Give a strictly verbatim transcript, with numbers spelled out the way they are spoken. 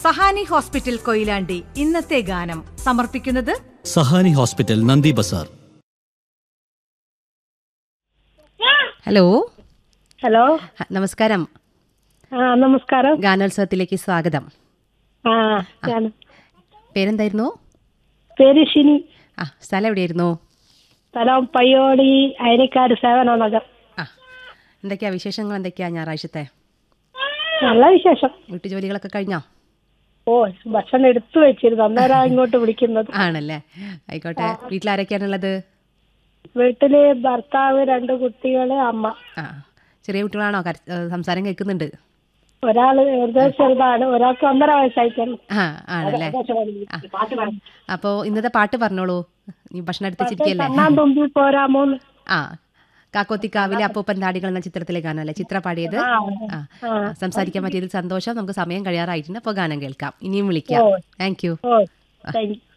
Sahani hospital Koyilandy ഇന്നത്തെ ഗാനം സമർപ്പിക്കുന്നത് സഹാനി ഹോസ്പിറ്റൽ നന്ദി ബസാർ. ഹലോ ഹലോ നമസ്കാരം. ആ നമസ്കാരം. ഗാനോത്സവത്തിലേക്ക് സ്വാഗതം. ആ ഞാൻ പേരെന്തായിരുന്നു? പേര് ഷിനി. ആ സ്ഥലം എവിടെയായിരുന്നു? സ്ഥലം പയ്യോടി അയനിക്കാട് സേവന നഗർ. ആ എന്തൊക്കെയാ വിശേഷങ്ങൾ? എന്തൊക്കെയാ ഞായറാഴ്ചത്തെ നല്ല വിശേഷം. വീട്ടുജോലികളൊക്കെ കഴിഞ്ഞോ? ഓ ഭക്ഷണം എടുത്തു വെച്ചിരുന്നു, അന്നേരം ഇങ്ങോട്ട് വിളിക്കുന്നത്. ആണല്ലേ, ആയിക്കോട്ടെ. വീട്ടിലാരൊക്കെയാണുള്ളത്? വീട്ടില് ഭർത്താവ്, രണ്ട് കുട്ടികള്, അമ്മ. ആ ചെറിയ കുട്ടികളാണോ? കര- ഏ, സംസാരം കേൾക്കുന്നുണ്ട്. ഒരാള് ഏകദേശം ചെറുതാണ്, ഒരാൾക്ക് ഒന്നര വയസ്സായിട്ടാണ്. ആ ആണല്ലേ. അപ്പോ ഇന്നത്തെ പാട്ട് പറഞ്ഞോളൂ. നീ ഭക്ഷണം എടുത്ത് വെച്ചിരിക്കല്ലേ? കണ്ണാൻ തുമ്പി പോരാമോന്ന്. ആ കാക്കോത്തിക്കാവിലെ അപ്പൂപ്പൻ താടികൾ എന്ന ചിത്രത്തിലെ ഗാനമല്ലേ ചിത്ര പാടിയത്? ആ സംസാരിക്കാൻ പറ്റിയതിൽ സന്തോഷം. നമുക്ക് സമയം കഴിയാറായിട്ടുണ്ട്. അപ്പോൾ ഗാനം കേൾക്കാം. ഇനിയും വിളിക്കാം. Thank you. Oh thank you.